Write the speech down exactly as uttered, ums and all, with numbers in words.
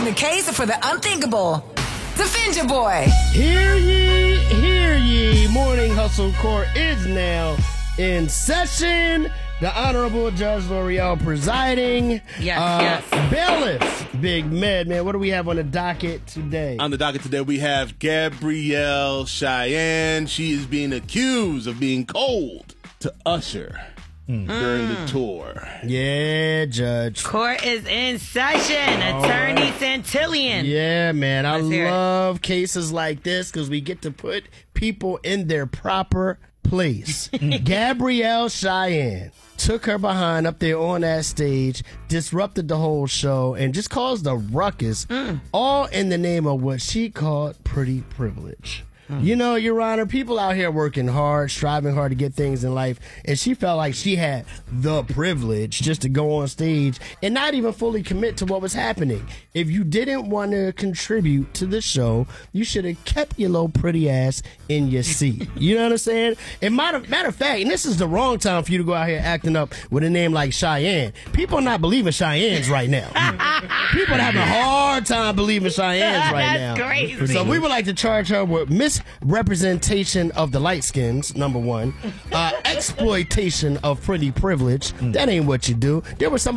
the case for the unthinkable. Defend your boy. Hear ye, hear ye. Morning Hustle Court is now in session. The Honorable Judge L'Oreal presiding. Yes, uh, yes. Bailiff, Big Med, man. What do we have on the docket today? On the docket today, we have Gabrielle Cheyenne. She is being accused of being cold to Usher mm. during the tour. Yeah, Judge. Court is in session. All Attorney right. Santillion. Yeah, man. I Let's love cases like this because we get to put people in their proper place. Gabrielle Cheyenne took her behind up there on that stage, disrupted the whole show, and just caused a ruckus, mm. all in the name of what she called pretty privilege. Mm. You know, Your Honor, people out here working hard, striving hard to get things in life, and she felt like she had the privilege just to go on stage and not even fully commit to what was happening. If you didn't want to contribute to the show, you should have kept your little pretty ass in your seat. You know what I'm saying? And matter, matter of fact, and this is the wrong time for you to go out here acting up with a name like Cheyenne. People are not believing Cheyenne's right now. People are having a hard time believing Cheyenne's right That's now. crazy. So we would like to charge her with misrepresentation of the light skins, number one. Uh, exploitation of pretty privilege. That ain't what you do. There was some